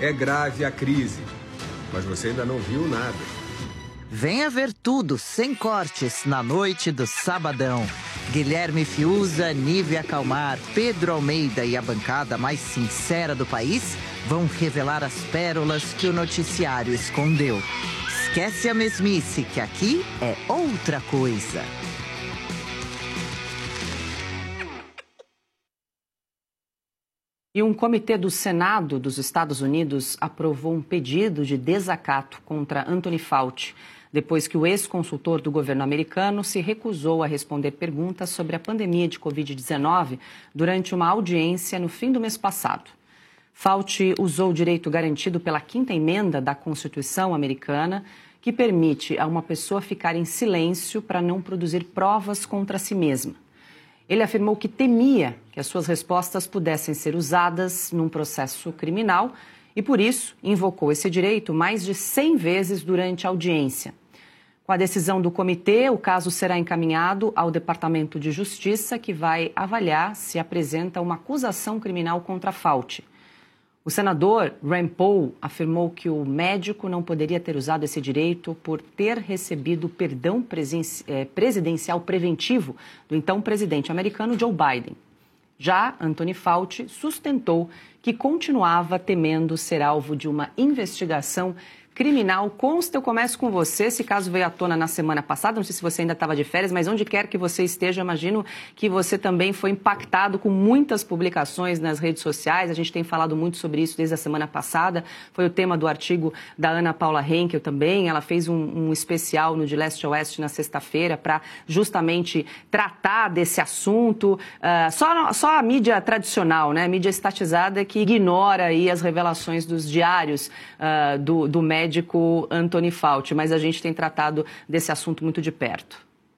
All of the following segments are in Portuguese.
É grave a crise, mas você ainda não viu nada. Venha ver tudo, sem cortes, na noite do Sabadão. Guilherme Fiuza, Nívia Calmar, Pedro Almeida e a bancada mais sincera do país vão revelar as pérolas que o noticiário escondeu. Esquece a mesmice, que aqui é outra coisa. E um comitê do Senado dos Estados Unidos aprovou um pedido de desacato contra Anthony Fauci, depois que o ex-consultor do governo americano se recusou a responder perguntas sobre a pandemia de Covid-19 durante uma audiência no fim do mês passado. Fauci usou o direito garantido pela Quinta Emenda da Constituição americana, que permite a uma pessoa ficar em silêncio para não produzir provas contra si mesma. Ele afirmou que temia que as suas respostas pudessem ser usadas num processo criminal e, por isso, invocou esse direito mais de 100 vezes durante a audiência. Com a decisão do comitê, o caso será encaminhado ao Departamento de Justiça, que vai avaliar se apresenta uma acusação criminal contra Fauci. O senador Rand Paul afirmou que o médico não poderia ter usado esse direito por ter recebido perdão presidencial preventivo do então presidente americano Joe Biden. Já Anthony Fauci sustentou que continuava temendo ser alvo de uma investigação criminal. Consta, eu começo com você, esse caso veio à tona na semana passada, não sei se você ainda estava de férias, mas onde quer que você esteja, imagino que você também foi impactado com muitas publicações nas redes sociais, a gente tem falado muito sobre isso desde a semana passada, foi o tema do artigo da Ana Paula Henkel também, ela fez um especial no De Leste a Oeste na sexta-feira para justamente tratar desse assunto, só a mídia tradicional, né, a mídia estatizada que ignora aí as revelações dos diários do médico Anthony Fauci, mas a gente tem tratado desse assunto muito de perto.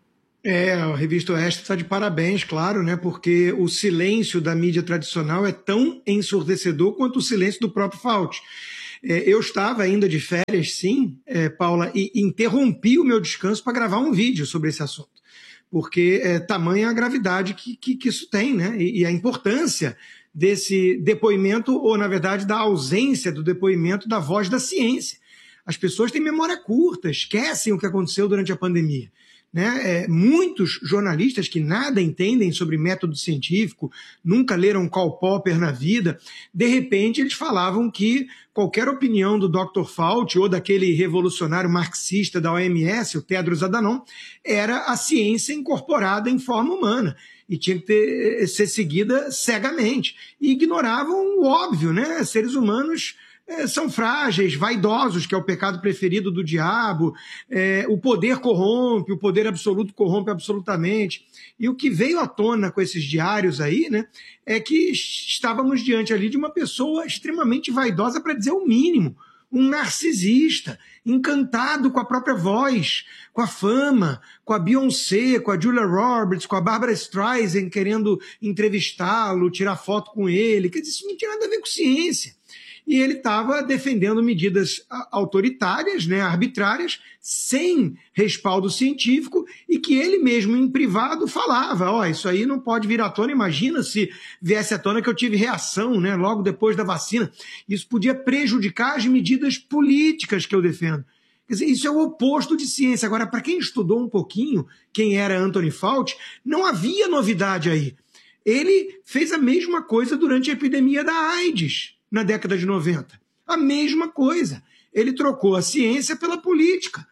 A Revista Oeste está de parabéns, claro, né? Porque o silêncio da mídia tradicional é tão ensurdecedor quanto o silêncio do próprio Fauci. Eu estava ainda de férias, sim, Paula, e interrompi o meu descanso para gravar um vídeo sobre esse assunto. Porque tamanha a gravidade que isso tem, né? E a importância desse depoimento, ou na verdade da ausência do depoimento da voz da ciência. As pessoas têm memória curta, esquecem o que aconteceu durante a pandemia. Né? Muitos jornalistas que nada entendem sobre método científico, nunca leram Karl Popper na vida, de repente eles falavam que qualquer opinião do Dr. Fauci ou daquele revolucionário marxista da OMS, o Tedros Adhanom, era a ciência incorporada em forma humana e tinha que ser seguida cegamente. E ignoravam o óbvio, né? Seres humanos são frágeis, vaidosos, que é o pecado preferido do diabo, o poder corrompe, o poder absoluto corrompe absolutamente. E o que veio à tona com esses diários aí, né, é que estávamos diante ali de uma pessoa extremamente vaidosa, para dizer o mínimo, um narcisista, encantado com a própria voz, com a fama, com a Beyoncé, com a Julia Roberts, com a Barbra Streisand querendo entrevistá-lo, tirar foto com ele. Quer dizer, isso não tinha nada a ver com ciência. E ele estava defendendo medidas autoritárias, né, arbitrárias, sem respaldo científico, e que ele mesmo em privado falava, isso aí não pode vir à tona, imagina se viesse à tona que eu tive reação, né, logo depois da vacina. Isso podia prejudicar as medidas políticas que eu defendo. Quer dizer, isso é o oposto de ciência. Agora, para quem estudou um pouquinho quem era Anthony Fauci, não havia novidade aí. Ele fez a mesma coisa durante a epidemia da AIDS, na década de 90. A mesma coisa. Ele trocou a ciência pela política.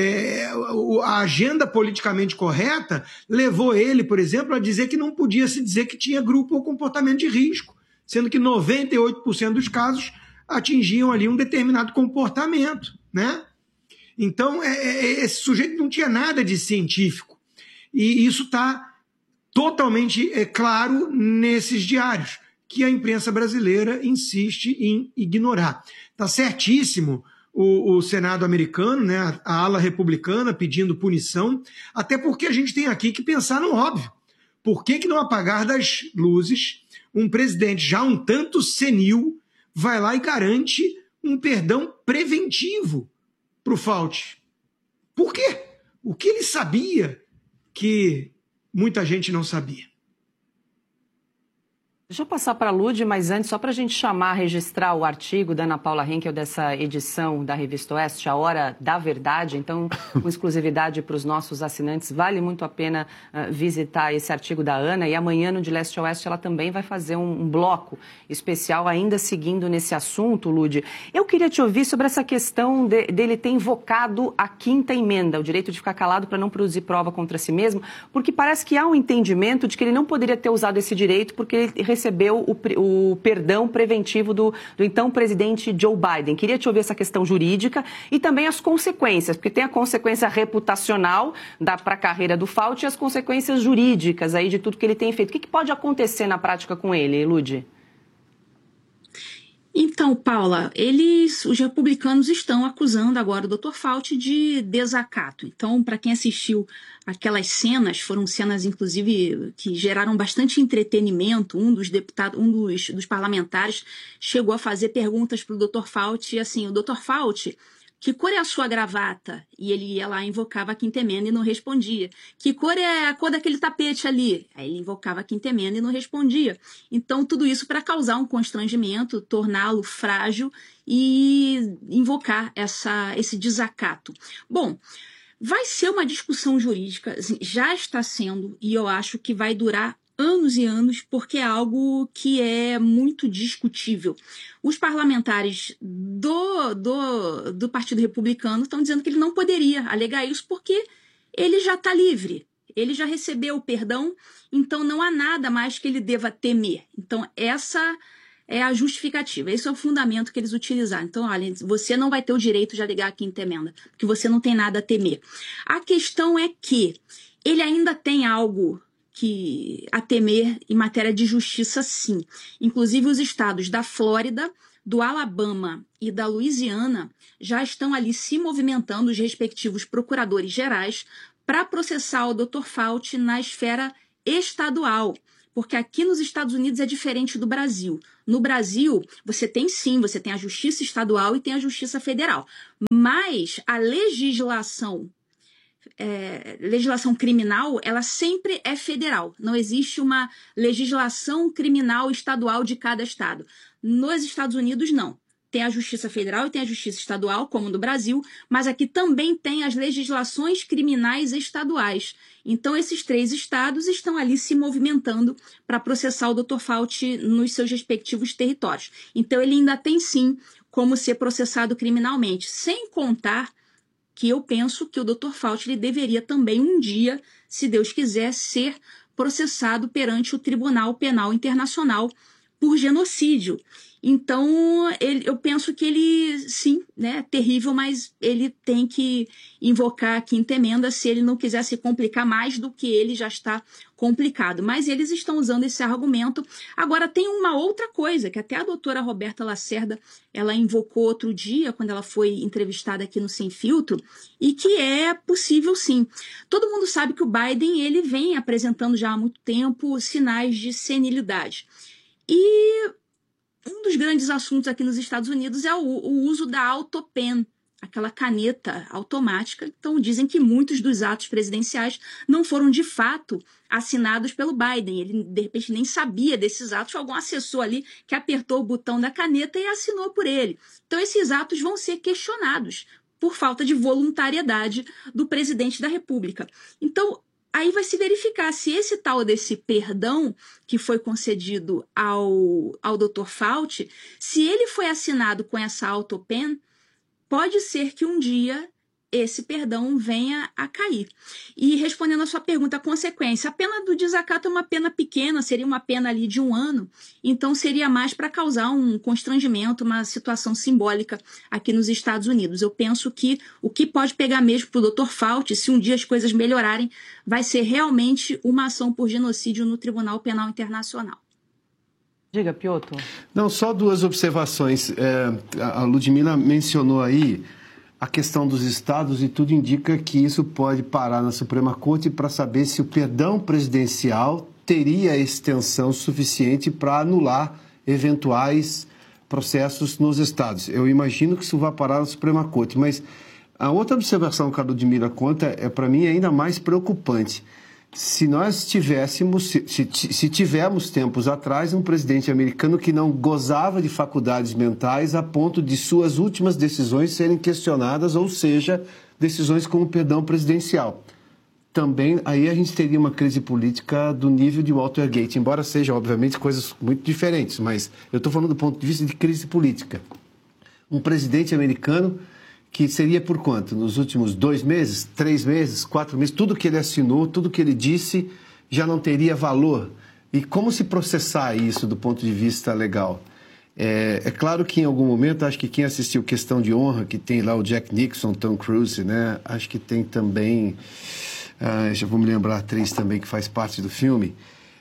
A agenda politicamente correta levou ele, por exemplo, a dizer que não podia se dizer que tinha grupo ou comportamento de risco, sendo que 98% dos casos atingiam ali um determinado comportamento, né? Então, esse sujeito não tinha nada de científico. E isso está totalmente claro nesses diários, que a imprensa brasileira insiste em ignorar. Está certíssimo o Senado americano, né, a ala republicana pedindo punição, até porque a gente tem aqui que pensar no óbvio. Por que não apagar das luzes um presidente já um tanto senil vai lá e garante um perdão preventivo para o Fauci? Por quê? O que ele sabia que muita gente não sabia? Deixa eu passar para a Lud, mas antes, só para a gente registrar o artigo da Ana Paula Henkel dessa edição da Revista Oeste, A Hora da Verdade. Então, com exclusividade para os nossos assinantes, vale muito a pena visitar esse artigo da Ana. E amanhã, no De Leste a Oeste, ela também vai fazer um bloco especial, ainda seguindo nesse assunto, Lud. Eu queria te ouvir sobre essa questão dele ter invocado a quinta emenda, o direito de ficar calado para não produzir prova contra si mesmo, porque parece que há um entendimento de que ele não poderia ter usado esse direito porque ele recebeu o perdão preventivo do então presidente Joe Biden. Queria te ouvir essa questão jurídica e também as consequências, porque tem a consequência reputacional para a carreira do Fauci e as consequências jurídicas aí de tudo que ele tem feito. O que pode acontecer na prática com ele, Lud? Então, Paula, os republicanos estão acusando agora o Dr. Fauci de desacato. Então, para quem assistiu aquelas cenas, foram cenas, inclusive, que geraram bastante entretenimento. Um dos dos parlamentares chegou a fazer perguntas para o Dr. Fauci, assim, o Dr. Fauci, que cor é a sua gravata? E ele ia lá, invocava a quinta emenda e não respondia. Que cor é a cor daquele tapete ali? Aí ele invocava a quinta emenda e não respondia. Então, tudo isso para causar um constrangimento, torná-lo frágil e invocar esse desacato. Bom, vai ser uma discussão jurídica, assim, já está sendo, e eu acho que vai durar anos e anos, porque é algo que é muito discutível. Os parlamentares do Partido Republicano estão dizendo que ele não poderia alegar isso porque ele já está livre, ele já recebeu o perdão, então não há nada mais que ele deva temer. Então essa é a justificativa, esse é o fundamento que eles utilizaram. Então, olha, você não vai ter o direito de alegar a quinta emenda, porque você não tem nada a temer. A questão é que ele ainda tem algo a temer em matéria de justiça, sim. Inclusive, os estados da Flórida, do Alabama e da Louisiana já estão ali se movimentando, os respectivos procuradores gerais, para processar o Dr. Fauci na esfera estadual. Porque aqui nos Estados Unidos é diferente do Brasil. No Brasil, você tem a justiça estadual e tem a justiça federal. Mas a legislação criminal, ela sempre é federal. Não existe uma legislação criminal estadual de cada estado. Nos Estados Unidos, não. Tem a justiça federal e tem a justiça estadual, como no Brasil, mas aqui também tem as legislações criminais estaduais. Então, esses 3 estados estão ali se movimentando para processar o Dr. Fauci nos seus respectivos territórios. Então, ele ainda tem, sim, como ser processado criminalmente, sem contar que eu penso que o Dr. Fauci ele deveria também um dia, se Deus quiser, ser processado perante o Tribunal Penal Internacional por genocídio. Então, eu penso que ele, sim, né, é terrível, mas ele tem que invocar a quinta emenda se ele não quiser se complicar mais do que ele já está complicado. Mas eles estão usando esse argumento. Agora, tem uma outra coisa, que até a doutora Roberta Lacerda, ela invocou outro dia, quando ela foi entrevistada aqui no Sem Filtro, e que é possível, sim. Todo mundo sabe que o Biden, ele vem apresentando já há muito tempo sinais de senilidade. E um dos grandes assuntos aqui nos Estados Unidos é o uso da AutoPen, aquela caneta automática. Então, dizem que muitos dos atos presidenciais não foram, de fato, assinados pelo Biden. Ele, de repente, nem sabia desses atos. Algum assessor ali que apertou o botão da caneta e assinou por ele. Então, esses atos vão ser questionados por falta de voluntariedade do presidente da República. Então, aí vai se verificar se esse tal desse perdão que foi concedido ao Dr. Fauci, se ele foi assinado com essa AutoPen, pode ser que um dia esse perdão venha a cair. E respondendo a sua pergunta, a consequência, a pena do desacato é uma pena pequena, seria uma pena ali de 1 ano, então seria mais para causar um constrangimento, uma situação simbólica aqui nos Estados Unidos. Eu penso que o que pode pegar mesmo para o Dr. Fauci, se um dia as coisas melhorarem, vai ser realmente uma ação por genocídio no Tribunal Penal Internacional. Diga, Piotr. Não, só 2 observações. A Ludmila mencionou aí a questão dos estados e tudo indica que isso pode parar na Suprema Corte para saber se o perdão presidencial teria extensão suficiente para anular eventuais processos nos estados. Eu imagino que isso vai parar na Suprema Corte, mas a outra observação que a Ludmila conta para mim, é ainda mais preocupante. se nós tivéssemos, se tivermos tempos atrás, um presidente americano que não gozava de faculdades mentais a ponto de suas últimas decisões serem questionadas, ou seja, decisões como perdão presidencial. Também aí a gente teria uma crise política do nível de Watergate, embora sejam, obviamente, coisas muito diferentes, mas eu estou falando do ponto de vista de crise política. Um presidente americano que seria por quanto? Nos últimos 2 meses, 3 meses, 4 meses, tudo que ele assinou, tudo que ele disse já não teria valor. E como se processar isso do ponto de vista legal? É claro que em algum momento, acho que quem assistiu Questão de Honra, que tem lá o Jack Nixon, Tom Cruise, né? Acho que tem também, já vou me lembrar a atriz também que faz parte do filme,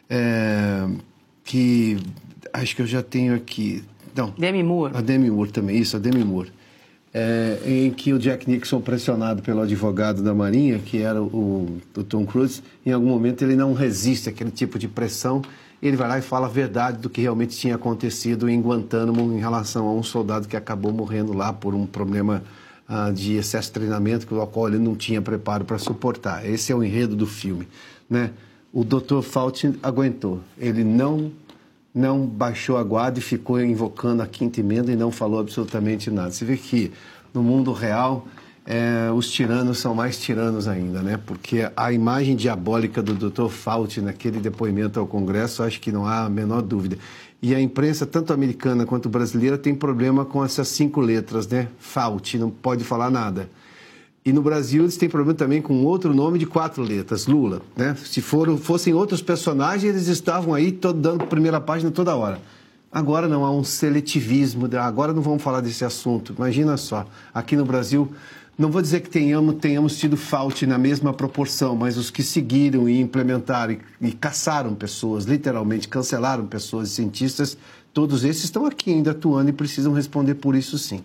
que acho que eu já tenho aqui... Não, Demi Moore. A Demi Moore também, isso, a Demi Moore. Em que o Jack Nixon, pressionado pelo advogado da Marinha, que era o Tom Cruise, em algum momento ele não resiste àquele tipo de pressão, ele vai lá e fala a verdade do que realmente tinha acontecido em Guantánamo em relação a um soldado que acabou morrendo lá por um problema de excesso de treinamento, com o qual ele não tinha preparo para suportar. Esse é o enredo do filme, né? O Dr. Fauci aguentou, ele não baixou a guarda e ficou invocando a quinta emenda e não falou absolutamente nada. Você vê que no mundo real os tiranos são mais tiranos ainda, né? Porque a imagem diabólica do Dr. Fauci naquele depoimento ao Congresso, acho que não há a menor dúvida. E a imprensa, tanto americana quanto brasileira, tem problema com essas 5 letras, né? Fauci, não pode falar nada. E no Brasil eles têm problema também com outro nome de 4 letras, Lula, né? Se fossem outros personagens, eles estavam aí dando primeira página toda hora. Agora não, há um seletivismo, agora não vamos falar desse assunto. Imagina só, aqui no Brasil, não vou dizer que tenhamos tido Fauci na mesma proporção, mas os que seguiram e implementaram e caçaram pessoas, literalmente cancelaram pessoas e cientistas, todos esses estão aqui ainda atuando e precisam responder por isso sim.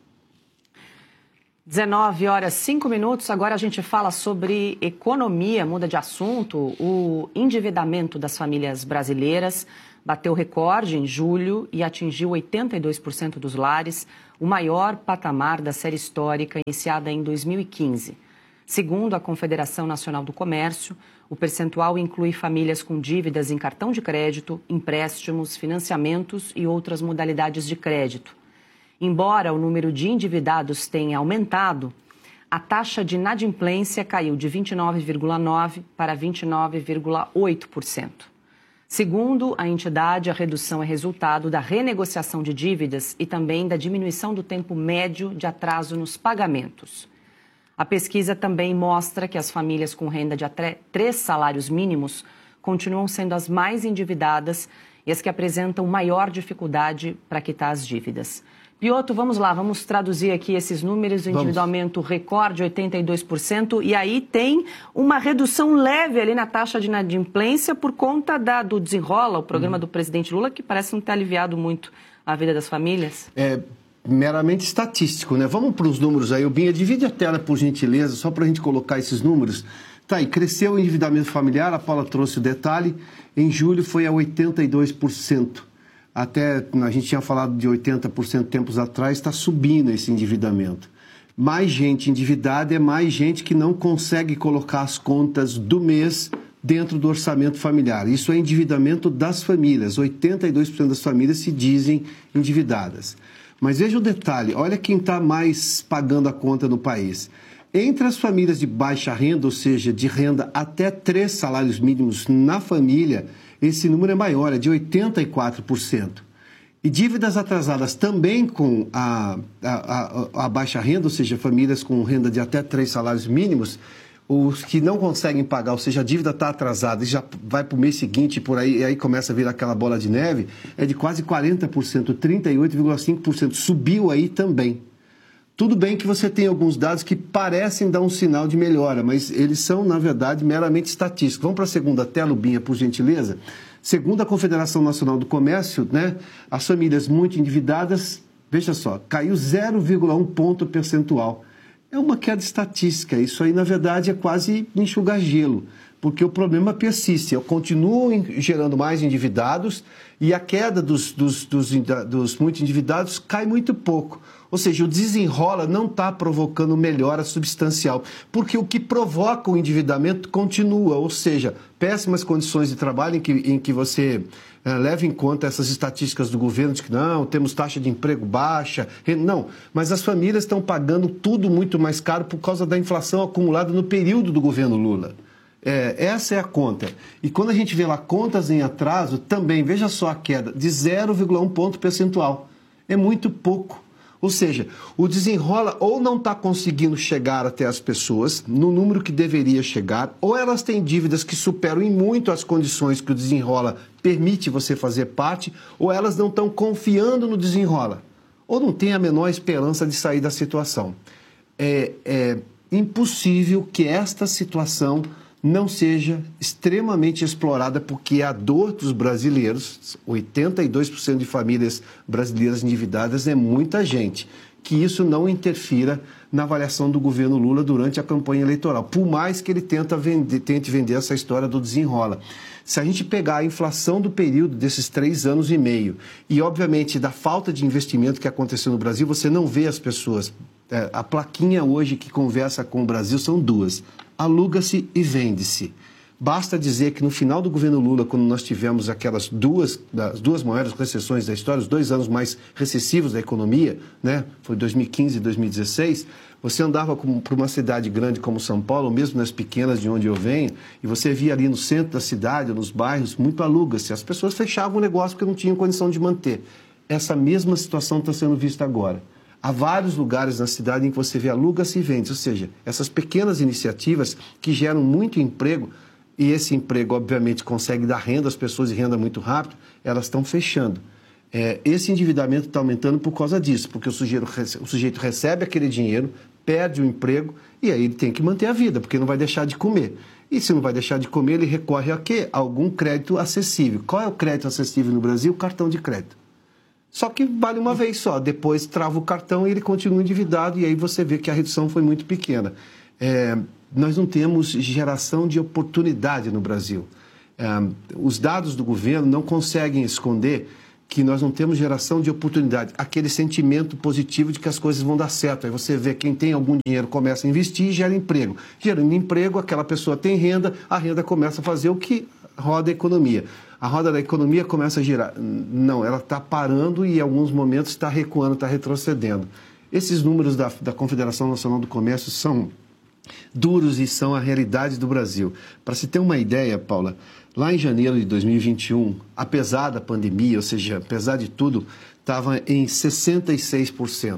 19h05. Agora a gente fala sobre economia, muda de assunto. O endividamento das famílias brasileiras bateu recorde em julho e atingiu 82% dos lares, o maior patamar da série histórica iniciada em 2015. Segundo a Confederação Nacional do Comércio, o percentual inclui famílias com dívidas em cartão de crédito, empréstimos, financiamentos e outras modalidades de crédito. Embora o número de endividados tenha aumentado, a taxa de inadimplência caiu de 29,9% para 29,8%. Segundo a entidade, a redução é resultado da renegociação de dívidas e também da diminuição do tempo médio de atraso nos pagamentos. A pesquisa também mostra que as famílias com renda de até 3 salários mínimos continuam sendo as mais endividadas e as que apresentam maior dificuldade para quitar as dívidas. Piotr, vamos lá, vamos traduzir aqui esses números, endividamento recorde, 82%, e aí tem uma redução leve ali na taxa de inadimplência por conta do Desenrola, o programa do presidente Lula, que parece não ter aliviado muito a vida das famílias. É meramente estatístico, né? Vamos para os números aí. O Binha, divide a tela, por gentileza, só para a gente colocar esses números. Tá aí, cresceu o endividamento familiar, a Paula trouxe o detalhe, em julho foi a 82%. Até a gente tinha falado de 80% tempos atrás, está subindo esse endividamento. Mais gente endividada é mais gente que não consegue colocar as contas do mês dentro do orçamento familiar. Isso é endividamento das famílias. 82% das famílias se dizem endividadas. Mas veja o detalhe, olha quem está mais pagando a conta no país. Entre as famílias de baixa renda, ou seja, de renda até 3 salários mínimos na família, esse número é maior, é de 84%. E dívidas atrasadas também com a baixa renda, ou seja, famílias com renda de até 3 salários mínimos, os que não conseguem pagar, ou seja, a dívida está atrasada e já vai para o mês seguinte, por aí, e aí começa a vir aquela bola de neve, é de quase 40%, 38,5%. Subiu aí também. Tudo bem que você tem alguns dados que parecem dar um sinal de melhora, mas eles são, na verdade, meramente estatísticos. Vamos para a segunda tela, Binha, por gentileza. Segundo a Confederação Nacional do Comércio, né, as famílias muito endividadas, veja só, caiu 0,1 ponto percentual. É uma queda estatística. Isso aí, na verdade, é quase enxugar gelo. porque o problema persiste. Eu continuo gerando mais endividados e a queda dos muito endividados cai muito pouco. Ou seja, o desenrola não está provocando melhora substancial, porque o que provoca o endividamento continua, ou seja, péssimas condições de trabalho em que você leva em conta essas estatísticas do governo de que não, temos taxa de emprego baixa. Não, mas as famílias estão pagando tudo muito mais caro por causa da inflação acumulada no período do governo Lula. Essa é a conta. E quando a gente vê lá contas em atraso, também, veja só a queda de 0,1 ponto percentual. É muito pouco. Ou seja, o desenrola ou não está conseguindo chegar até as pessoas no número que deveria chegar, ou elas têm dívidas que superam em muito as condições que o desenrola permite você fazer parte, ou elas não estão confiando no desenrola, ou não têm a menor esperança de sair da situação. É impossível que esta situação não seja extremamente explorada, porque a dor dos brasileiros, 82% de famílias brasileiras endividadas é muita gente, que isso não interfira na avaliação do governo Lula durante a campanha eleitoral, por mais que ele tente vender essa história do desenrola. Se a gente pegar a inflação do período desses 3 anos e meio e, obviamente, da falta de investimento que aconteceu no Brasil, você não vê as pessoas. A plaquinha hoje que conversa com o Brasil são 2. Aluga-se e vende-se. Basta dizer que no final do governo Lula, quando nós tivemos aquelas das duas maiores recessões da história, os 2 anos mais recessivos da economia, né? Foi 2015 e 2016, você andava por uma cidade grande como São Paulo, mesmo nas pequenas de onde eu venho, e você via ali no centro da cidade, nos bairros, muito aluga-se. As pessoas fechavam o negócio porque não tinham condição de manter. Essa mesma situação está sendo vista agora. Há vários lugares na cidade em que você vê aluga-se e vende, ou seja, essas pequenas iniciativas que geram muito emprego, e esse emprego, obviamente, consegue dar renda às pessoas e renda muito rápido, elas estão fechando. Esse endividamento está aumentando por causa disso, porque o sujeito recebe aquele dinheiro, perde o emprego e aí ele tem que manter a vida, porque não vai deixar de comer. E se não vai deixar de comer, ele recorre a quê? A algum crédito acessível. Qual é o crédito acessível no Brasil? Cartão de crédito. Só que vale uma vez só, depois trava o cartão e ele continua endividado e aí você vê que a redução foi muito pequena. Nós não temos geração de oportunidade no Brasil. Os dados do governo não conseguem esconder que nós não temos geração de oportunidade, aquele sentimento positivo de que as coisas vão dar certo. Aí você vê quem tem algum dinheiro começa a investir e gera emprego. Gerando emprego, aquela pessoa tem renda, a renda começa a fazer o que roda a economia. A roda da economia começa a girar. Não, ela está parando e em alguns momentos está recuando, está retrocedendo. Esses números da Confederação Nacional do Comércio são duros e são a realidade do Brasil. Para se ter uma ideia, Paula, lá em janeiro de 2021, apesar da pandemia, ou seja, apesar de tudo, estava em 66%.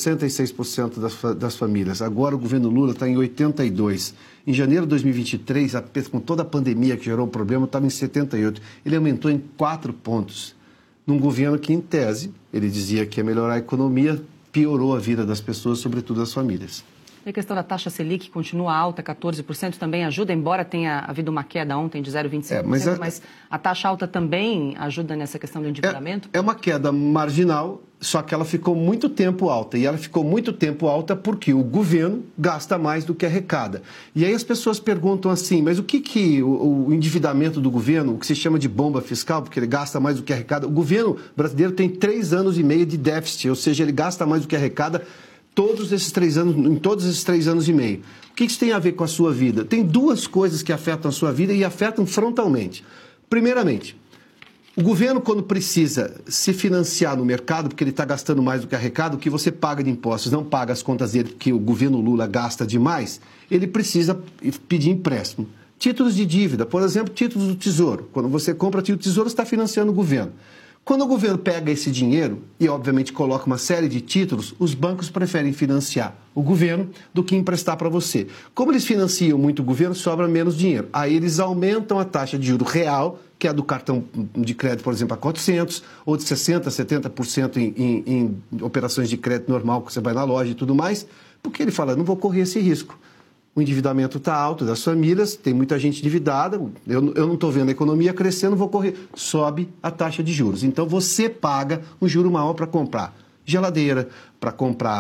66% das famílias. Agora o governo Lula está em 82%. Em janeiro de 2023, com toda a pandemia que gerou o problema, estava em 78%. Ele aumentou em 4 pontos. Num governo que, em tese, ele dizia que ia melhorar a economia, piorou a vida das pessoas, sobretudo das famílias. E a questão da taxa Selic continua alta, 14%, também ajuda, embora tenha havido uma queda ontem de 0,25%, mas a taxa alta também ajuda nessa questão do endividamento? É uma queda marginal, só que ela ficou muito tempo alta. E ela ficou muito tempo alta porque o governo gasta mais do que arrecada. E aí as pessoas perguntam assim, mas o que o endividamento do governo, o que se chama de bomba fiscal, porque ele gasta mais do que arrecada, o governo brasileiro tem 3 anos e meio de déficit, ou seja, ele gasta mais do que arrecada em todos esses 3 anos e meio. O que isso tem a ver com a sua vida? Tem 2 coisas que afetam a sua vida e afetam frontalmente. Primeiramente, o governo, quando precisa se financiar no mercado, porque ele está gastando mais do que arrecada, o que você paga de impostos, não paga as contas dele, porque o governo Lula gasta demais, ele precisa pedir empréstimo. Títulos de dívida, por exemplo, títulos do Tesouro. Quando você compra título do Tesouro, você está financiando o governo. Quando o governo pega esse dinheiro e, obviamente, coloca uma série de títulos, os bancos preferem financiar o governo do que emprestar para você. Como eles financiam muito o governo, sobra menos dinheiro. Aí eles aumentam a taxa de juro real, que é a do cartão de crédito, por exemplo, a 400, ou de 60%, 70% em operações de crédito normal, que você vai na loja e tudo mais, porque ele fala, não vou correr esse risco. O endividamento está alto das famílias, tem muita gente endividada, eu não estou vendo a economia crescendo, vou correr. Sobe a taxa de juros. Então você paga um juro maior para comprar geladeira, para comprar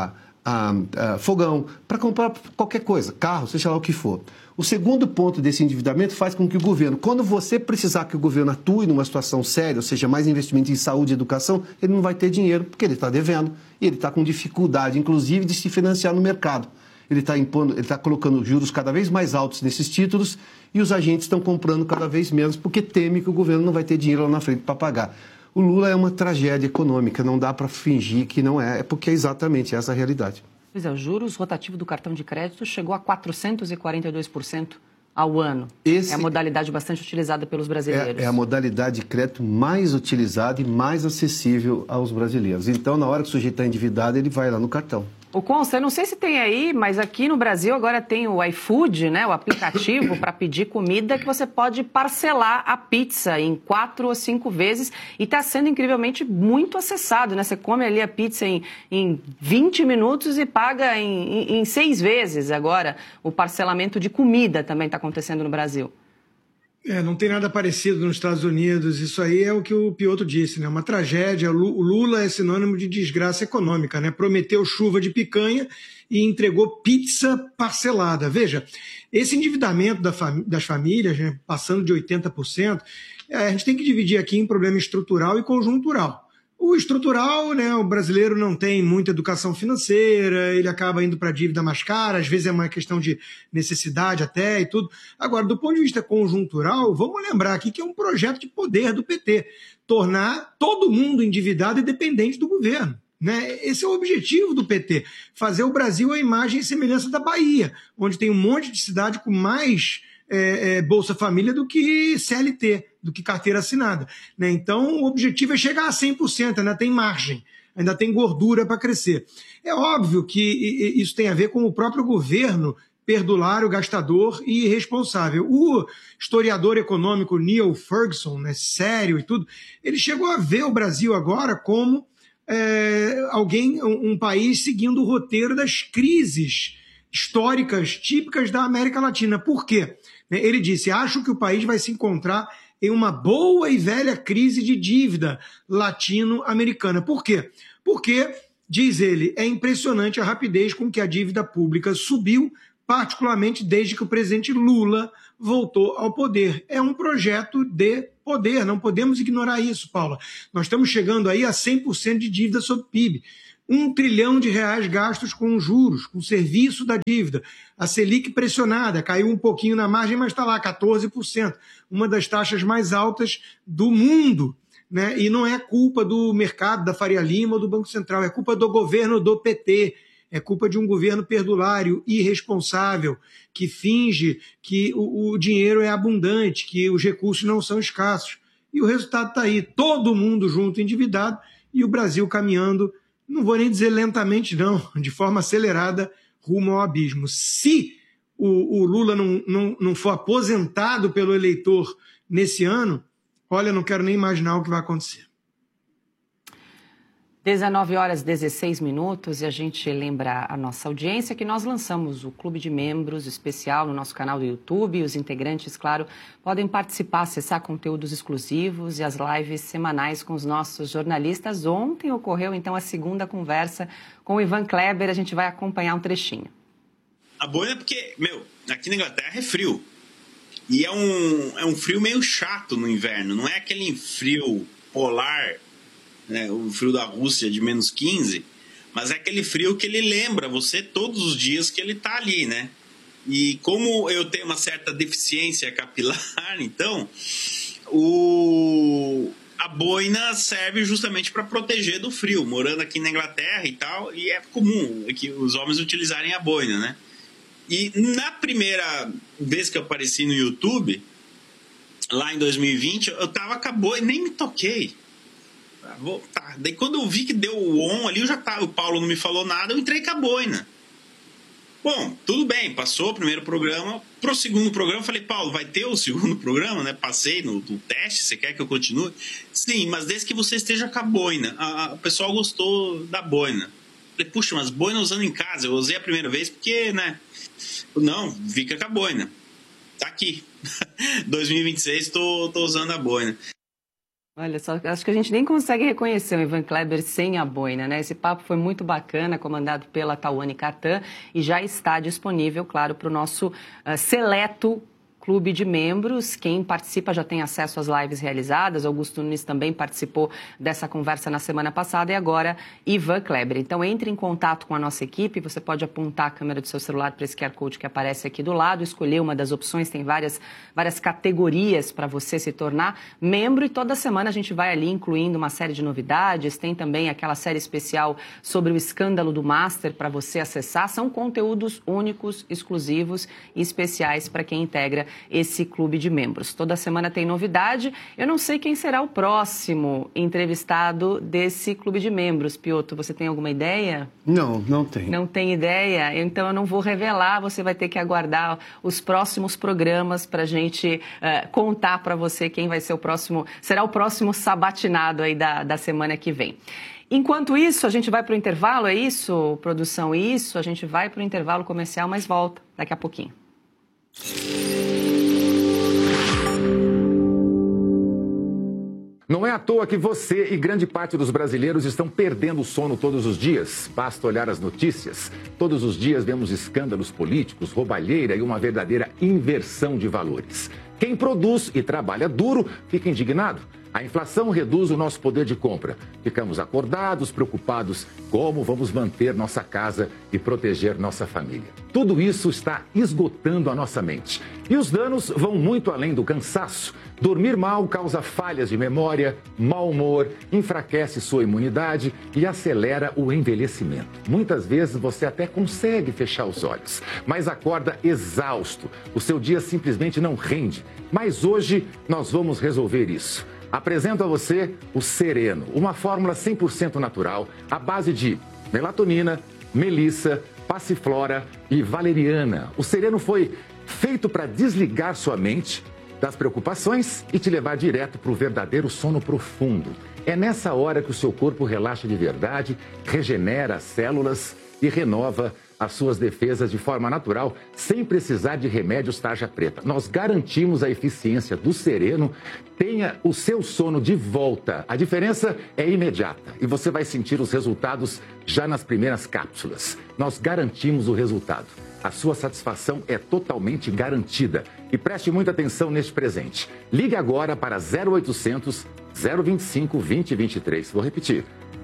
fogão, para comprar qualquer coisa, carro, seja lá o que for. O segundo ponto desse endividamento faz com que o governo, quando você precisar que o governo atue numa situação séria, ou seja, mais investimento em saúde e educação, ele não vai ter dinheiro, porque ele está devendo e ele está com dificuldade, inclusive, de se financiar no mercado. Ele está colocando juros cada vez mais altos nesses títulos e os agentes estão comprando cada vez menos porque teme que o governo não vai ter dinheiro lá na frente para pagar. O Lula é uma tragédia econômica, não dá para fingir que não é porque é exatamente essa a realidade. Pois é, o juros rotativo do cartão de crédito chegou a 442% ao ano. É a modalidade bastante utilizada pelos brasileiros. É a modalidade de crédito mais utilizada e mais acessível aos brasileiros. Então, na hora que o sujeito está endividado, ele vai lá no cartão. O Consta, eu não sei se tem aí, mas aqui no Brasil agora tem o iFood, né, o aplicativo para pedir comida que você pode parcelar a pizza em 4 ou 5 vezes e está sendo incrivelmente muito acessado, né? Você come ali a pizza em 20 minutos e paga em 6 vezes agora. O parcelamento de comida também está acontecendo no Brasil. Não tem nada parecido nos Estados Unidos. Isso aí é o que o Piotr disse, né? Uma tragédia. O Lula é sinônimo de desgraça econômica, né? Prometeu chuva de picanha e entregou pizza parcelada. Veja, esse endividamento das famílias, né, passando de 80%, a gente tem que dividir aqui em problema estrutural e conjuntural. O estrutural, né, o brasileiro não tem muita educação financeira, ele acaba indo para a dívida mais cara, às vezes é uma questão de necessidade até e tudo. Agora, do ponto de vista conjuntural, vamos lembrar aqui que é um projeto de poder do PT, tornar todo mundo endividado e dependente do governo. Né? Esse é o objetivo do PT, fazer o Brasil a imagem e semelhança da Bahia, onde tem um monte de cidade com mais Bolsa Família do que CLT, do que carteira assinada. Né? Então, o objetivo é chegar a 100%, ainda tem margem, ainda tem gordura para crescer. É óbvio que isso tem a ver com o próprio governo perdulário, gastador e irresponsável. O historiador econômico Neil Ferguson, né, sério e tudo, ele chegou a ver o Brasil agora como um país seguindo o roteiro das crises históricas típicas da América Latina. Por quê? Ele disse, acho que o país vai se encontrar em uma boa e velha crise de dívida latino-americana. Por quê? Porque, diz ele, é impressionante a rapidez com que a dívida pública subiu, particularmente desde que o presidente Lula voltou ao poder. É um projeto de poder, não podemos ignorar isso, Paula. Nós estamos chegando aí a 100% de dívida sobre PIB. R$1 trilhão gastos com juros, com serviço da dívida. A Selic pressionada, caiu um pouquinho na margem, mas está lá, 14%. Uma das taxas mais altas do mundo. Né? E não é culpa do mercado, da Faria Lima ou do Banco Central, é culpa do governo do PT. É culpa de um governo perdulário, irresponsável, que finge que o dinheiro é abundante, que os recursos não são escassos. E o resultado está aí, todo mundo junto endividado e o Brasil caminhando, não vou nem dizer lentamente não, de forma acelerada, rumo ao abismo. Se o Lula não for aposentado pelo eleitor nesse ano, olha, não quero nem imaginar o que vai acontecer. 19h16 e a gente lembra a nossa audiência que nós lançamos o Clube de Membros especial no nosso canal do YouTube. Os integrantes, claro, podem participar, acessar conteúdos exclusivos e as lives semanais com os nossos jornalistas. Ontem ocorreu, então, a segunda conversa com o Ivan Kleber. A gente vai acompanhar um trechinho. A boina é porque, aqui na Inglaterra é frio. E é um frio meio chato no inverno. Não é aquele frio polar, né, o frio da Rússia de menos 15, mas é aquele frio que ele lembra você todos os dias que ele está ali, né? E como eu tenho uma certa deficiência capilar, então, a boina serve justamente para proteger do frio. Morando aqui na Inglaterra e tal, e é comum que os homens utilizarem a boina, né? E na primeira vez que eu apareci no YouTube, lá em 2020, eu tava com a boina, nem me toquei. Daí quando eu vi que deu o on ali, o Paulo não me falou nada, eu entrei com a boina. Bom, tudo bem, passou o primeiro programa. Pro segundo programa, eu falei, Paulo, vai ter o segundo programa, né? Passei no teste, você quer que eu continue? Sim, mas desde que você esteja com a boina. O pessoal gostou da boina. Falei, puxa, mas boina usando em casa, eu usei a primeira vez porque, né? Não, fica com a boina. Tá aqui. 2026, tô usando a boina. Olha só, acho que a gente nem consegue reconhecer o Ivan Kleber sem a boina, né? Esse papo foi muito bacana, comandado pela Tawane Cartan, e já está disponível, claro, para o nosso seleto clube de membros. Quem participa já tem acesso às lives realizadas. Augusto Nunes também participou dessa conversa na semana passada e agora Ivan Kleber. Então entre em contato com a nossa equipe, você pode apontar a câmera do seu celular para esse QR Code que aparece aqui do lado, escolher uma das opções, tem várias categorias para você se tornar membro e toda semana a gente vai ali incluindo uma série de novidades, tem também aquela série especial sobre o escândalo do Master para você acessar, são conteúdos únicos, exclusivos e especiais para quem integra esse clube de membros. Toda semana tem novidade. Eu não sei quem será o próximo entrevistado desse clube de membros. Piotr, você tem alguma ideia? Não tem. Não tem ideia? Então eu não vou revelar, você vai ter que aguardar os próximos programas para a gente contar para você quem vai ser será o próximo sabatinado aí da semana que vem. Enquanto isso, a gente vai para o intervalo, é isso, produção? Isso, a gente vai para o intervalo comercial, mas volta daqui a pouquinho. Não é à toa que você e grande parte dos brasileiros estão perdendo o sono todos os dias. Basta olhar as notícias. Todos os dias vemos escândalos políticos, roubalheira e uma verdadeira inversão de valores. Quem produz e trabalha duro fica indignado. A inflação reduz o nosso poder de compra. Ficamos acordados, preocupados como vamos manter nossa casa e proteger nossa família. Tudo isso está esgotando a nossa mente. E os danos vão muito além do cansaço. Dormir mal causa falhas de memória, mau humor, enfraquece sua imunidade e acelera o envelhecimento. Muitas vezes você até consegue fechar os olhos, mas acorda exausto. O seu dia simplesmente não rende. Mas hoje nós vamos resolver isso. Apresento a você o Sereno, uma fórmula 100% natural, à base de melatonina, melissa, passiflora e valeriana. O Sereno foi feito para desligar sua mente das preocupações e te levar direto para o verdadeiro sono profundo. É nessa hora que o seu corpo relaxa de verdade, regenera as células e renova as suas defesas de forma natural, sem precisar de remédios tarja preta. Nós garantimos a eficiência do Sereno. Tenha o seu sono de volta. A diferença é imediata e você vai sentir os resultados já nas primeiras cápsulas. Nós garantimos o resultado. A sua satisfação é totalmente garantida. E preste muita atenção neste presente. Ligue agora para 0800 025 2023. Vou repetir.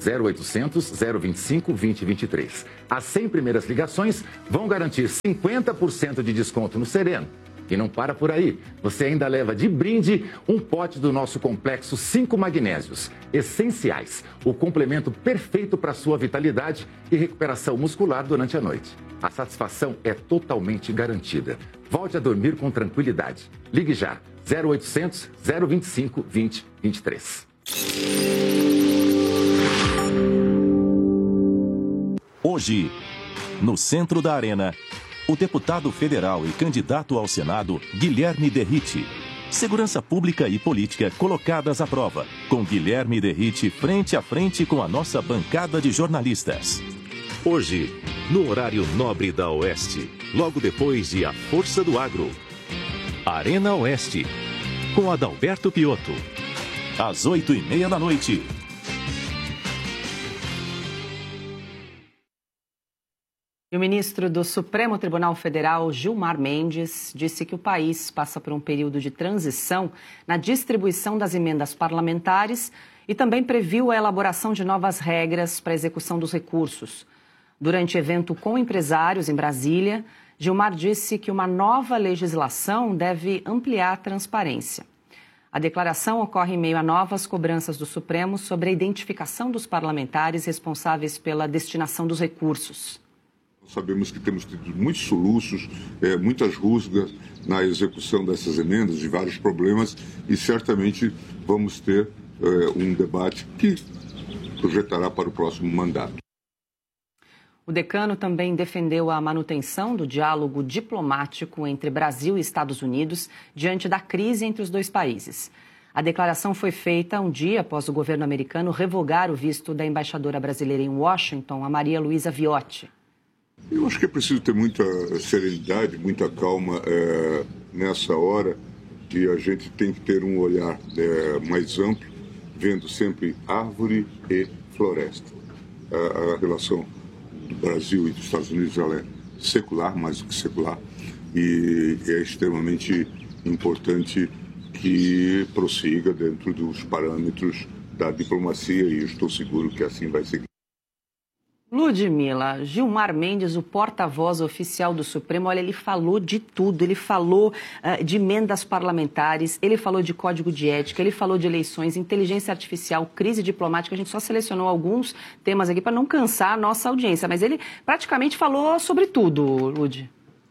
0800 025 2023. As 100 primeiras ligações vão garantir 50% de desconto no Sereno. E não para por aí. Você ainda leva de brinde um pote do nosso complexo 5 magnésios essenciais. O complemento perfeito para sua vitalidade e recuperação muscular durante a noite. A satisfação é totalmente garantida. Volte a dormir com tranquilidade. Ligue já. 0800 025 2023. Hoje, no centro da arena, o deputado federal e candidato ao Senado, Guilherme Derrite. Segurança pública e política colocadas à prova, com Guilherme Derrite frente a frente com a nossa bancada de jornalistas. Hoje, no horário nobre da Oeste, logo depois de A Força do Agro. Arena Oeste, com Adalberto Piotr. Às 20h30 da noite. E o ministro do Supremo Tribunal Federal, Gilmar Mendes, disse que o país passa por um período de transição na distribuição das emendas parlamentares e também previu a elaboração de novas regras para a execução dos recursos. Durante evento com empresários em Brasília, Gilmar disse que uma nova legislação deve ampliar a transparência. A declaração ocorre em meio a novas cobranças do Supremo sobre a identificação dos parlamentares responsáveis pela destinação dos recursos. Sabemos que temos tido muitos soluços, muitas rusgas na execução dessas emendas, de vários problemas, e certamente vamos ter um debate que projetará para o próximo mandato. O decano também defendeu a manutenção do diálogo diplomático entre Brasil e Estados Unidos diante da crise entre os dois países. A declaração foi feita um dia após o governo americano revogar o visto da embaixadora brasileira em Washington, a Maria Luísa Viotti. Eu acho que é preciso ter muita serenidade, muita calma nessa hora, que a gente tem que ter um olhar mais amplo vendo sempre árvore e floresta. A relação do Brasil e dos Estados Unidos ela é secular, mais do que secular, e é extremamente importante que prossiga dentro dos parâmetros da diplomacia, e eu estou seguro que assim vai seguir. Ludmila, Gilmar Mendes, o porta-voz oficial do Supremo, olha, ele falou de tudo, ele falou de emendas parlamentares, ele falou de código de ética, ele falou de eleições, inteligência artificial, crise diplomática, a gente só selecionou alguns temas aqui para não cansar a nossa audiência, mas ele praticamente falou sobre tudo, Lud.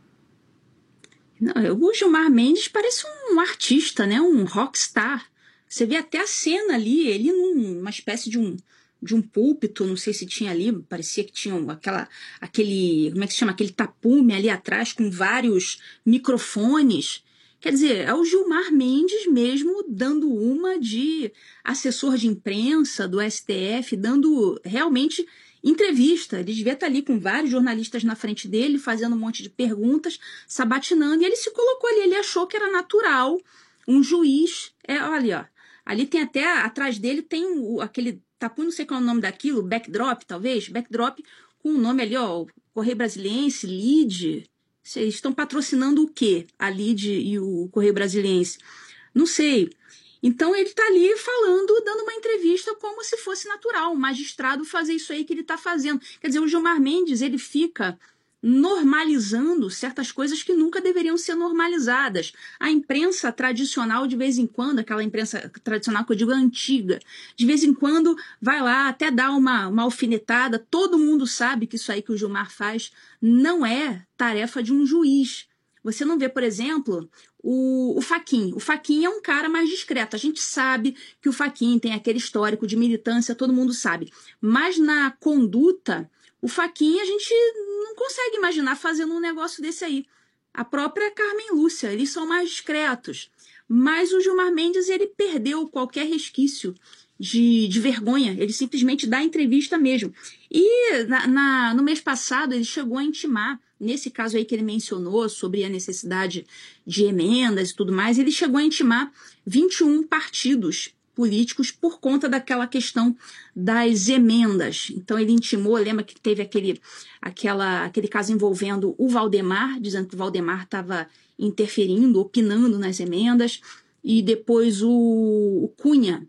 Não, o Gilmar Mendes parece um artista, né? Um rockstar. Você vê até a cena ali, ele numa espécie de um púlpito, não sei se tinha ali, parecia que tinha aquele, como é que se chama? Aquele tapume ali atrás com vários microfones. Quer dizer, é o Gilmar Mendes mesmo dando uma de assessor de imprensa do STF, dando realmente entrevista. Ele devia estar ali com vários jornalistas na frente dele, fazendo um monte de perguntas, sabatinando, e ele se colocou ali, ele achou que era natural um juiz, olha, ó, ali tem até, atrás dele tem aquele tapu, não sei qual é o nome daquilo, backdrop, talvez, backdrop com o nome ali, ó, Correio Brasiliense, Lide. Vocês estão patrocinando o quê? A Lide e o Correio Brasiliense? Não sei. Então ele está ali falando, dando uma entrevista como se fosse natural, um magistrado fazer isso aí que ele está fazendo. Quer dizer, o Gilmar Mendes, ele fica normalizando certas coisas que nunca deveriam ser normalizadas. A imprensa tradicional, de vez em quando, aquela imprensa tradicional que eu digo antiga, de vez em quando vai lá até dar uma alfinetada. Todo mundo sabe que isso aí que o Gilmar faz não é tarefa de um juiz. Você não vê, por exemplo, o Fachin. O Fachin é um cara mais discreto. A gente sabe que o Fachin tem aquele histórico de militância, todo mundo sabe. Mas na conduta, o Fachin a gente não consegue imaginar fazendo um negócio desse aí. A própria Carmen Lúcia, eles são mais discretos. Mas o Gilmar Mendes, ele perdeu qualquer resquício de vergonha. Ele simplesmente dá entrevista mesmo. E no mês passado, ele chegou a intimar, nesse caso aí que ele mencionou sobre a necessidade de emendas e tudo mais, ele chegou a intimar 21 partidos políticos por conta daquela questão das emendas. Então ele intimou, lembra que teve aquele caso envolvendo o Valdemar, dizendo que o Valdemar estava interferindo, opinando nas emendas, e depois o Cunha,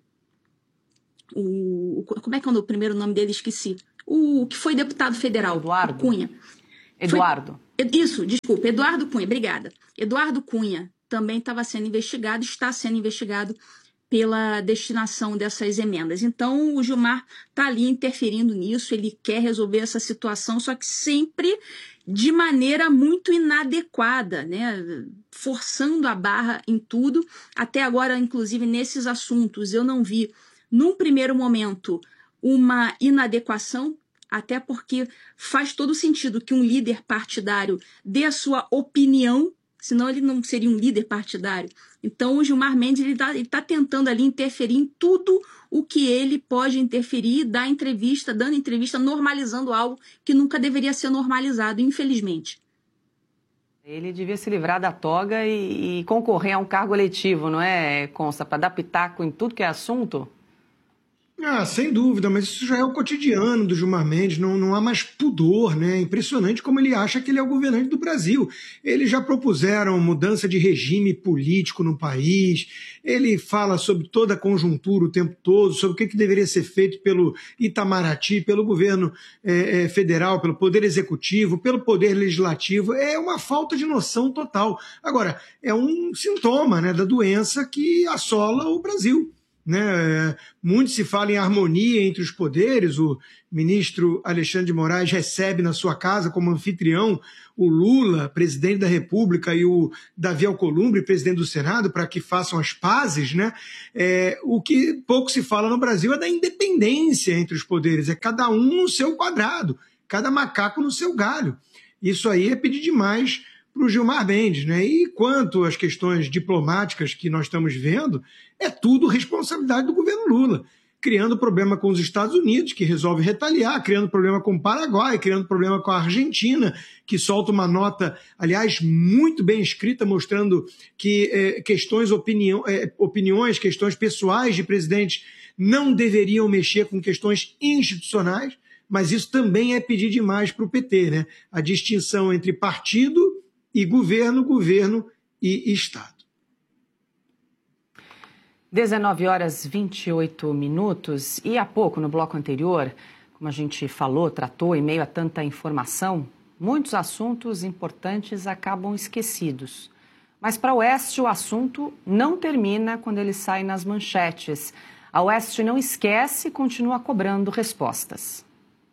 como é que é o primeiro nome dele? Esqueci. O que foi deputado federal. Eduardo? Cunha. Eduardo. Isso, desculpa, Eduardo Cunha, obrigada. Eduardo Cunha também estava sendo investigado, está sendo investigado pela destinação dessas emendas. Então, o Gilmar está ali interferindo nisso, ele quer resolver essa situação, só que sempre de maneira muito inadequada, né? Forçando a barra em tudo. Até agora, inclusive, nesses assuntos, eu não vi, num primeiro momento, uma inadequação, até porque faz todo sentido que um líder partidário dê a sua opinião, senão ele não seria um líder partidário. Então, o Gilmar Mendes ele tá tentando ali interferir em tudo o que ele pode interferir, dando entrevista, normalizando algo que nunca deveria ser normalizado, infelizmente. Ele devia se livrar da toga e concorrer a um cargo eletivo, não é, Consta? Para dar pitaco em tudo que é assunto? Sem dúvida, mas isso já é o cotidiano do Gilmar Mendes, não há mais pudor, né? É impressionante como ele acha que ele é o governante do Brasil. Eles já propuseram mudança de regime político no país, ele fala sobre toda a conjuntura o tempo todo, sobre o que deveria ser feito pelo Itamaraty, pelo governo federal, pelo poder executivo, pelo poder legislativo. É uma falta de noção total. Agora, é um sintoma, né, da doença que assola o Brasil. Né? Muito se fala em harmonia entre os poderes. O ministro Alexandre de Moraes recebe na sua casa como anfitrião o Lula, presidente da República, e o Davi Alcolumbre, presidente do Senado, para que façam as pazes, né? O que pouco se fala no Brasil é da independência entre os poderes, é cada um no seu quadrado, cada macaco no seu galho. Isso aí é pedir demais para o Gilmar Mendes, né? E quanto às questões diplomáticas que nós estamos vendo, é tudo responsabilidade do governo Lula. criando problema com os Estados Unidos, que resolve retaliar, criando problema com o Paraguai, criando problema com a Argentina, que solta uma nota, aliás, muito bem escrita, mostrando que opiniões, questões pessoais de presidentes não deveriam mexer com questões institucionais, mas isso também é pedir demais para o PT, né? A distinção entre partido e governo, governo e Estado. 19h28. E há pouco, no bloco anterior, como a gente falou, tratou, em meio a tanta informação, muitos assuntos importantes acabam esquecidos. Mas para a Oeste, o assunto não termina quando ele sai nas manchetes. A Oeste não esquece e continua cobrando respostas.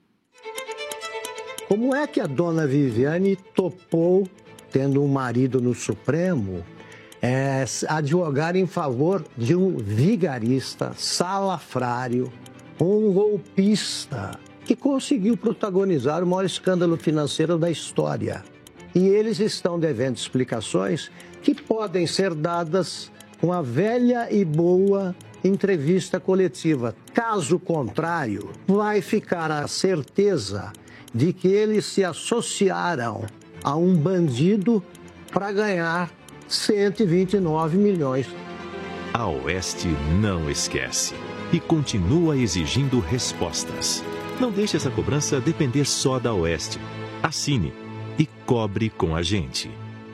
Como é que a dona Viviane topou, tendo um marido no Supremo, advogar em favor de um vigarista, salafrário, um golpista, que conseguiu protagonizar o maior escândalo financeiro da história? E eles estão devendo explicações que podem ser dadas com a velha e boa entrevista coletiva. Caso contrário, vai ficar a certeza de que eles se associaram a um bandido para ganhar 129 milhões. A Oeste não esquece e continua exigindo respostas. Não deixe essa cobrança depender só da Oeste. Assine e cobre com a gente.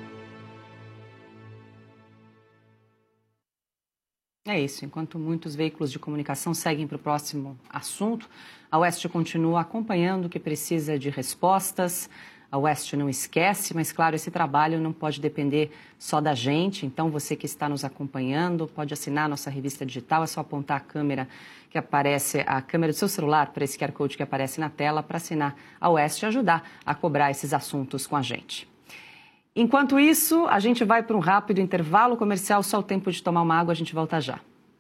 É isso. Enquanto muitos veículos de comunicação seguem para o próximo assunto, a Oeste continua acompanhando o que precisa de respostas. A Oeste não esquece, mas, claro, esse trabalho não pode depender só da gente. Então, você que está nos acompanhando, pode assinar a nossa revista digital. É só apontar a câmera que aparece, a câmera do seu celular para esse QR Code que aparece na tela para assinar a Oeste e ajudar a cobrar esses assuntos com a gente. Enquanto isso, a gente vai para um rápido intervalo comercial. Só o tempo de tomar uma água, a gente volta já.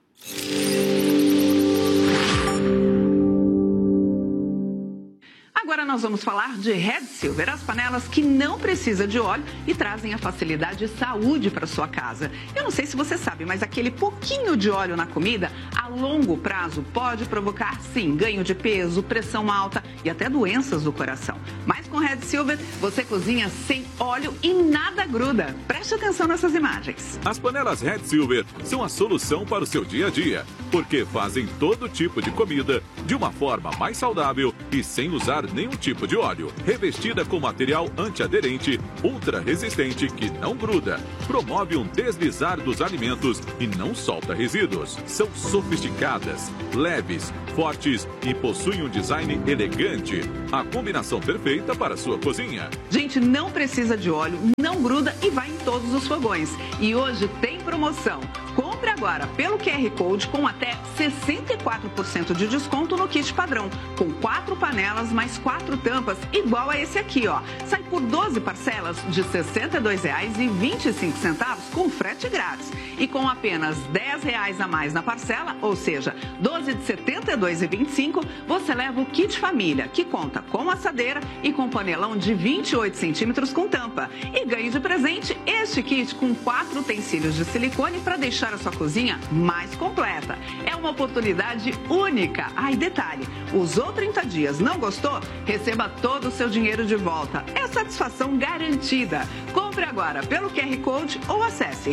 Agora nós vamos falar de Red Silver, as panelas que não precisam de óleo e trazem a facilidade e saúde para sua casa. Eu não sei se você sabe, mas aquele pouquinho de óleo na comida, a longo prazo, pode provocar, sim, ganho de peso, pressão alta e até doenças do coração. Mas com Red Silver, você cozinha sem óleo e nada gruda. Preste atenção nessas imagens. As panelas Red Silver são a solução para o seu dia a dia, porque fazem todo tipo de comida de uma forma mais saudável e sem usar nenhum tipo de óleo. Revestida com material antiaderente, ultra resistente que não gruda, promove um deslizar dos alimentos e não solta resíduos. São sofisticadas, leves, fortes e possuem um design elegante. A combinação perfeita para a sua cozinha. Gente, não precisa de óleo, não gruda e vai em todos os fogões. E hoje tem promoção. Compre agora pelo QR Code com até 64% de desconto no kit padrão, com 4 panelas mais 4 tampas, igual a esse aqui, ó. Sai por 12 parcelas de R$ 62,25 com frete grátis. E com apenas R$ 10 a mais na parcela, ou seja, 12 de R$ 72,25, você leva o kit família, que conta com assadeira e com panelão de 28 centímetros com tampa. E ganhe de presente este kit com 4 utensílios de silicone para deixar a sua cozinha mais completa. É uma oportunidade única. E detalhe, usou 30 dias, não gostou? Receba todo o seu dinheiro de volta. É satisfação garantida. Compre agora pelo QR Code ou acesse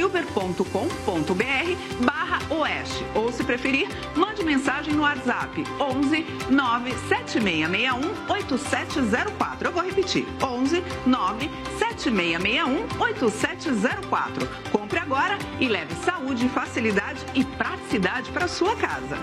redsilver.com.br/oeste. Ou, se preferir, mande mensagem no WhatsApp 11 97661 8704. Eu vou repetir, 11 97661 8704. Compre agora e leve saúde, facilidade e praticidade para a sua casa.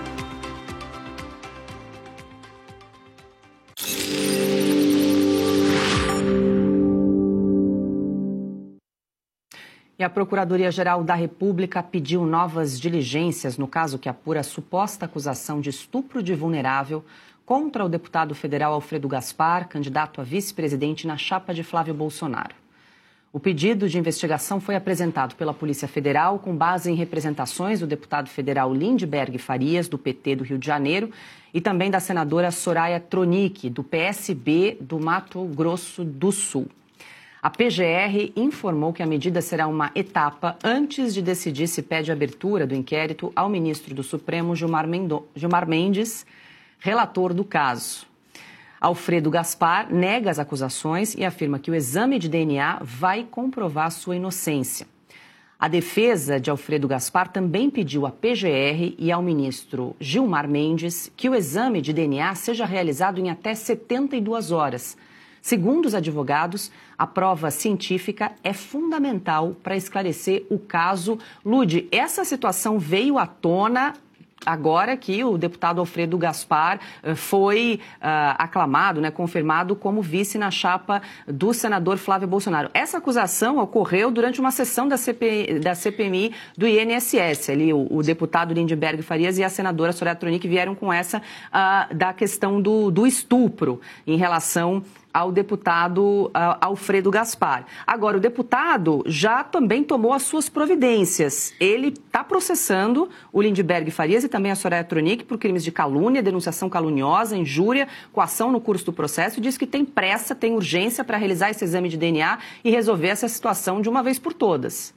E a Procuradoria-Geral da República pediu novas diligências no caso que apura a suposta acusação de estupro de vulnerável contra o deputado federal Alfredo Gaspar, candidato a vice-presidente na chapa de Flávio Bolsonaro. O pedido de investigação foi apresentado pela Polícia Federal com base em representações do deputado federal Lindbergh Farias, do PT do Rio de Janeiro, e também da senadora Soraya Tronic, do PSB do Mato Grosso do Sul. A PGR informou que a medida será uma etapa antes de decidir se pede abertura do inquérito ao ministro do Supremo, Gilmar Mendes, relator do caso. Alfredo Gaspar nega as acusações e afirma que o exame de DNA vai comprovar sua inocência. A defesa de Alfredo Gaspar também pediu à PGR e ao ministro Gilmar Mendes que o exame de DNA seja realizado em até 72 horas. Segundo os advogados, a prova científica é fundamental para esclarecer o caso. Lude, essa situação veio à tona agora que o deputado Alfredo Gaspar foi aclamado, confirmado como vice na chapa do senador Flávio Bolsonaro. Essa acusação ocorreu durante uma sessão da CPMI do INSS. Ali o deputado Lindbergh Farias e a senadora Soraya Tronic vieram com essa da questão do estupro em relação ao deputado Alfredo Gaspar. Agora, o deputado já também tomou as suas providências. Ele está processando o Lindbergh Farias e também a Soraya Tronic por crimes de calúnia, denunciação caluniosa, injúria, coação no curso do processo e diz que tem pressa, tem urgência para realizar esse exame de DNA e resolver essa situação de uma vez por todas.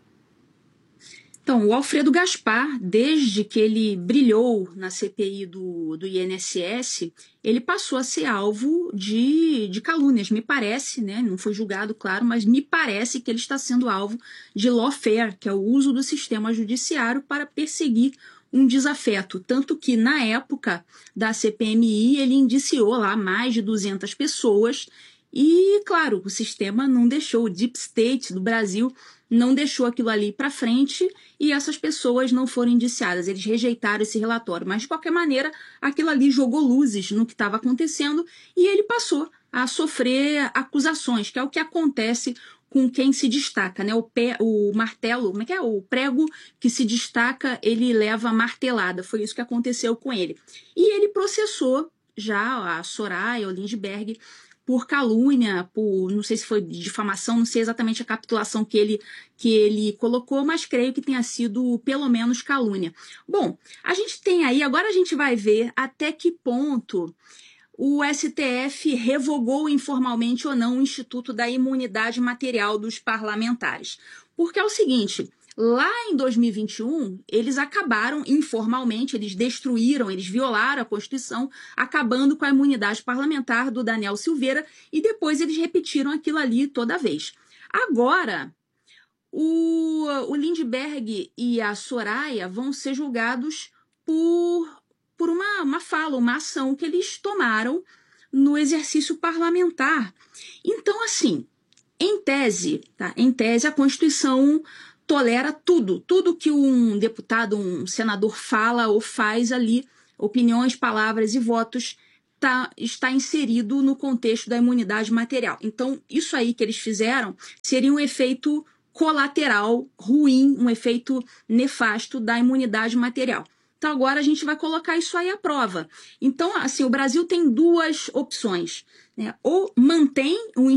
Então, o Alfredo Gaspar, desde que ele brilhou na CPI do INSS, ele passou a ser alvo de calúnias, me parece, não foi julgado, claro, mas me parece que ele está sendo alvo de lawfare, que é o uso do sistema judiciário para perseguir um desafeto. Tanto que, na época da CPMI, ele indiciou lá mais de 200 pessoas e, claro, o sistema não deixou, o Deep State do Brasil não deixou aquilo ali para frente e essas pessoas não foram indiciadas. Eles rejeitaram esse relatório. Mas, de qualquer maneira, aquilo ali jogou luzes no que estava acontecendo e ele passou a sofrer acusações, que é o que acontece com quem se destaca, o martelo, o prego que se destaca, ele leva a martelada. Foi isso que aconteceu com ele. E ele processou já a Soraya, o Lindbergh, por calúnia, por, não sei se foi difamação, não sei exatamente a capitulação que ele colocou, mas creio que tenha sido pelo menos calúnia. Bom, a gente tem aí, agora a gente vai ver até que ponto o STF revogou informalmente ou não o Instituto da Imunidade Material dos Parlamentares. Porque é o seguinte, lá em 2021, eles acabaram informalmente, eles destruíram, eles violaram a Constituição, acabando com a imunidade parlamentar do Daniel Silveira e depois eles repetiram aquilo ali toda vez. Agora, o Lindbergh e a Soraya vão ser julgados por uma fala, uma ação que eles tomaram no exercício parlamentar. Então, assim, em tese, a Constituição tolera tudo que um deputado, um senador fala ou faz ali, opiniões, palavras e votos, está inserido no contexto da imunidade material. Então, isso aí que eles fizeram seria um efeito colateral ruim, um efeito nefasto da imunidade material. Então, agora a gente vai colocar isso aí à prova. Então, assim, o Brasil tem duas opções, ou mantém o